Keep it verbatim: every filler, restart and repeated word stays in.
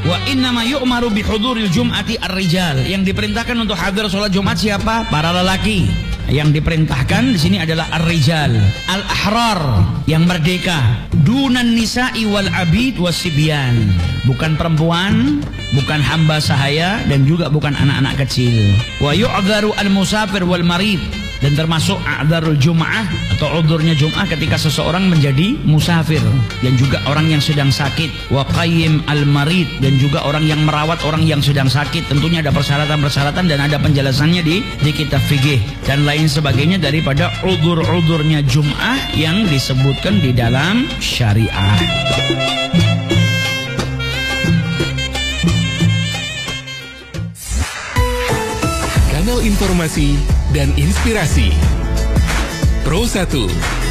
Wa innama yu'maru bihuduril jum'ati ar-rijal. Yang diperintahkan untuk hadir sholat Jumat siapa? Para lelaki. Yang diperintahkan di sini adalah ar-rijal, al-ahrar, yang merdeka. Dunan nisa'i wal abid wasibyan. Bukan perempuan, bukan hamba sahaya, dan juga bukan anak-anak kecil. Wa yu'dharu al-musafir wal marid. Dan termasuk a'dzarul jum'ah atau udhurnya jum'ah ketika seseorang menjadi musafir, dan juga orang yang sedang sakit. Wa qayyim al-marid, dan juga orang yang merawat orang yang sedang sakit. Tentunya ada persyaratan-persyaratan dan ada penjelasannya di di kitab fikih dan lain sebagainya daripada udhur-udhurnya jum'ah yang disebutkan di dalam syariah. Kanal informasi dan inspirasi Pro satu.